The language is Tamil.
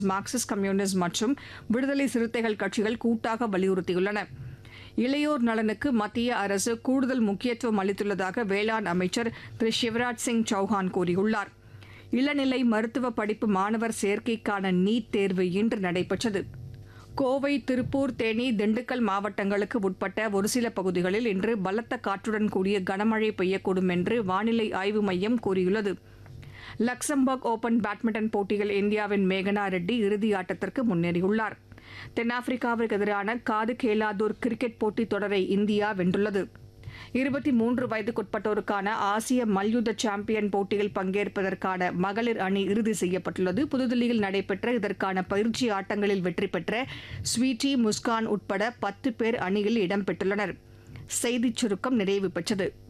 மார்க்சிஸ்ட் கம்யூனிஸ்ட் மற்றும் விடுதலை சிறுத்தைகள் கட்சிகள் கூட்டாக வலியுறுத்தியுள்ளன. இளையோர் நலனுக்கு மத்திய அரசு கூடுதல் முக்கியத்துவம் அளித்துள்ளதாக வேளாண் அமைச்சர் திரு சிவராஜ் சிங் சௌஹான் கூறியுள்ளார். இளநிலை மருத்துவ படிப்பு மாணவர் சேர்க்கைக்கான நீட் தேர்வு இன்று நடைபெற்றது. கோவை, திருப்பூர், தேனி, திண்டுக்கல் மாவட்டங்களுக்கு உட்பட்ட ஒரு சில பகுதிகளில் இன்று பலத்த காற்றுடன் கூடிய கனமழை பெய்யக்கூடும் என்று வானிலை ஆய்வு மையம் கூறியுள்ளது. லக்சம்பர்க் ஓபன் பேட்மிண்டன் போட்டியில் இந்தியாவின் மேகனா ரெட்டி இறுதி ஆட்டத்திற்கு முன்னேறியுள்ளார். தென்னாப்பிரிக்காவிற்கு எதிரான காது கேலாதூர் கிரிக்கெட் போட்டித் தொடரை இந்தியா வென்றுள்ளது. 23 வயதுக்குட்பட்டோருக்கான ஆசிய மல்யுத்த சாம்பியன் போட்டியில் பங்கேற்பதற்கான மகளிர் அணி இறுதி செய்யப்பட்டுள்ளது. புதுதில்லியில் நடைபெற்ற இதற்கான பயிற்சி ஆட்டங்களில் வெற்றி பெற்ற ஸ்வீட்டி, முஸ்கான் உட்பட 10 பேர் அணியில் இடம்பெற்றுள்ளனர். செய்திச் சுருக்கம் நிறைவு பெற்றது.